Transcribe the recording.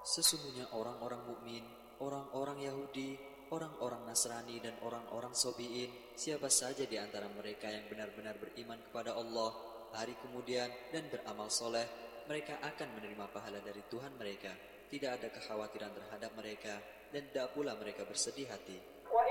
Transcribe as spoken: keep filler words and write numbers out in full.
Sesungguhnya orang-orang mukmin, orang-orang Yahudi, orang-orang Nasrani dan orang-orang Sobiin, siapa saja di antara mereka yang benar-benar beriman kepada Allah, hari kemudian dan beramal soleh, mereka akan menerima pahala dari Tuhan mereka. Tidak ada kekhawatiran terhadap mereka dan tidak pula mereka bersedih hati.